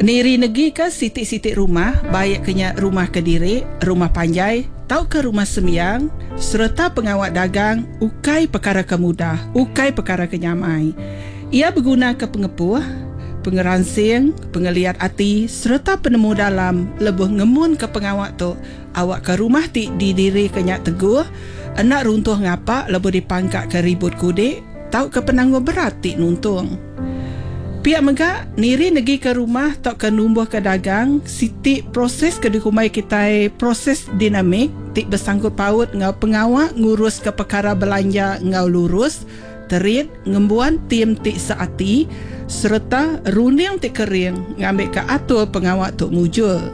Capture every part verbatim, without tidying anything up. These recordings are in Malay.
Niri negi ke sitik-sitik rumah, baik kenya rumah Kediri, rumah Panjai, tau ke rumah Semiang, serta pengawat dagang, ukai perkara kemudah, ukai perkara kenyamai. Ia berguna ke pengepuh, pengeransing, pengeliat hati, serta penemu dalam, lebih ngemun ke pengawat tu, awak ke rumah ti di diri kenyak teguh, anak runtuh ngapak, lebih dipangkat ke ribut kudik, tau ke penangguh berat ti nuntung. Pihak megak, niri negi ke rumah tak ke numbuh ke dagang, sitik proses ke dikumai kita proses dinamik, tik bersangkut paut ngau pengawak ngurus ke perkara belanja ngau lurus, terit ngembuan tim tik seati, serta runing tik kering ngambil ke atur pengawak tuk mujul.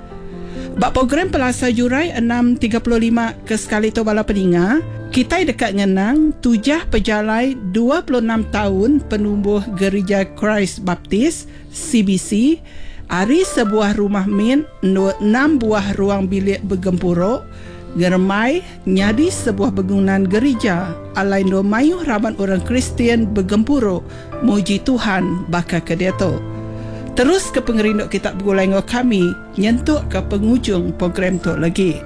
Bak program Pelasa Jurai enam tiga puluh lima ke sekali tu bala peninga, kita dekat ngenang tujah pejalai dua puluh enam tahun penumbuh Gereja Christ Baptist C B C, ari sebuah rumah min, enam buah ruang bilik bergempuruk, germai nyadi sebuah bangunan gereja, alai do mayuh raban orang Kristian bergempuruk, muji Tuhan baka kedeto. Terus ke pengerinduk kitab bergulai kami, nyentuk ke penghujung program tu lagi.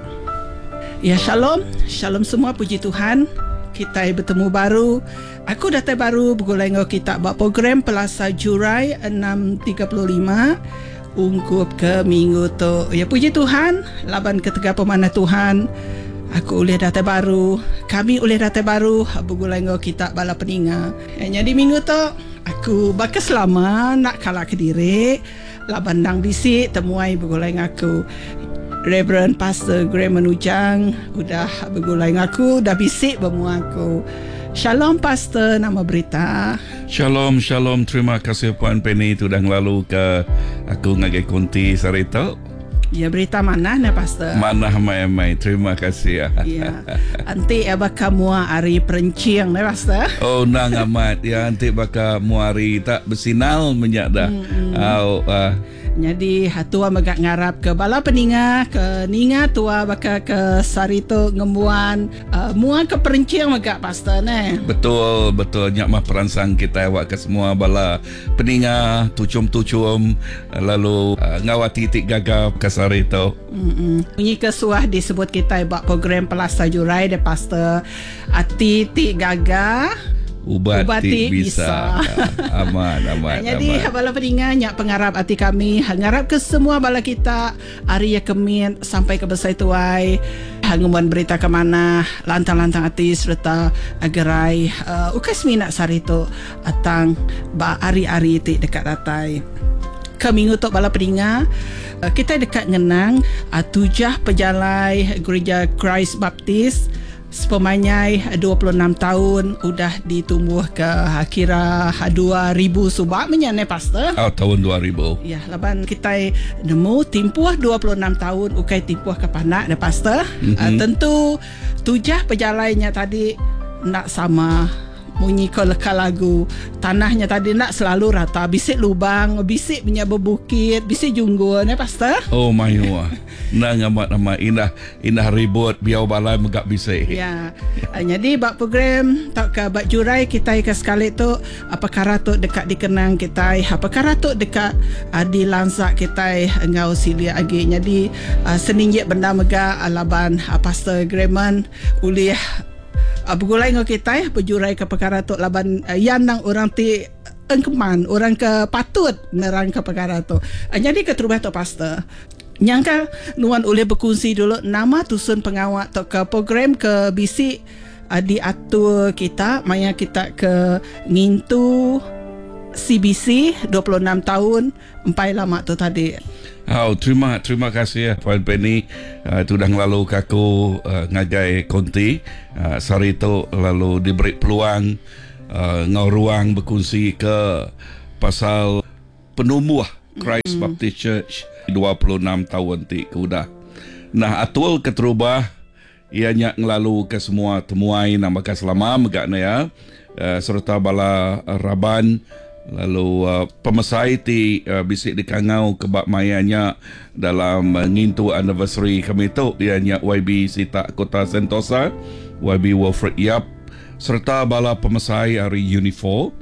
Ya, shalom, shalom semua, puji Tuhan. Kita bertemu baru. Aku datang baru bergulai kita buat program Pelasa Jurai enam tiga puluh lima ungkup ke minggu tu. Ya, puji Tuhan, laban ketiga pemanah Tuhan. Aku boleh datang baru, kami boleh datang baru bergulai kita bala peninga. Jadi minggu tu aku bakal selama nak kalah Kediri, laban dang bisik temuai bergulai aku. Reverend Pastor Graham Menujang udah bergulai aku, dah bisik bermu aku. Shalom Pastor, nama berita. Shalom, shalom. Terima kasih Puan Penny tu dah lalu ke aku ngagai konti sarita. Ya, berita mana na Pastor? Mana mai-mai. Terima kasih ya. Ya. Anti abaka mua ari perenciang na Pastor. Oh, nang amat ya, anti baka muari tak bersinal menyak dah. Hmm, hmm. Oh, uh, jadi hatua megak ngarap ke bala peninga, ke ninga tua baka ke sarito ngembuan uh, mua ke perenciang megak Pastor ne. Betul, betul. Nyak mah peransang kita awak ke semua bala peninga, tucum-tucum, lalu uh, ngawati tik gagap ke sarito. Hmm. Bunyi kesuah disebut kita buat program Pelasa Jurai de Pastor. Ati tik gagah, Ubat, ubat tik bisa, bisa. Aman, aman. Jadi aman. bala peninga nyak pengarap hati kami, ngarap ke semua bala kita hari ya kemin sampai ke besai tuai, hanguman berita ke mana, lantang-lantang hati serta agerai uh, ukas minak sarito atang ba ari-ari ti dekat datai. Ke minggu tu bala peninga, uh, kita dekat ngenang uh, tujah pejalai Gereja Christ Baptist sepemanyai dua puluh enam tahun udah ditumbuh ke kira dua ribu subak menyane Pastor. Oh, tahun dua ribu. Ya, laban kita nemu timpuh dua puluh enam tahun ukai timpuh ke panak de Pastor. Mm-hmm. Uh, tentu tujah pejalainya tadi nak sama bunyi ko leka lagu tanahnya tadi nak selalu rata, bisik lubang, bisik punya berbukit, bisik junggul ne Pastor. Oh mayua. Nang amat amat indah indah ribut biau balai megak bisik. Ya. Jadi bak program tak ke bak jurai kita ke sekali tu apa perkara tu dekat dikenang kita, apa perkara tu dekat uh, di lansak kita ngau silia agi. Jadi uh, seninjek benda megak alaban uh, Pastor Grayman ulih uh, bergulai ngau kita berjurai ke perkara tu laban uh, yang nang orang ti engkeman orang ke patut nerang ke perkara tu. Uh, jadi keterubah tu Pastor. Nyangka nuan boleh berkongsi dulu nama tusun pengawat atau ke program ke bisik uh, diatur kita maya kita ke ngintu C B C dua puluh enam tahun empai lama tu tadi. Oh, terima terima kasih ya Puan Penny. Uh, tu dah lalu kaku uh, ngagai konti uh, sarito lalu diberi peluang uh, ngau ruang berkongsi ke pasal penumbuh Christ mm-hmm. Baptist Church dua puluh enam tahun ti kuda. Nah, atul keterubah ianya ngelalu ke semua temuai nama ka selama megakna ya. Uh, serta bala uh, raban lalu uh, pemesai ti uh, bisik dikangau kebak mayanya dalam uh, ngintu anniversary kami tu ianya Y B Sita Kota Sentosa, Y B Wilfred Yap serta bala pemesai hari Unifor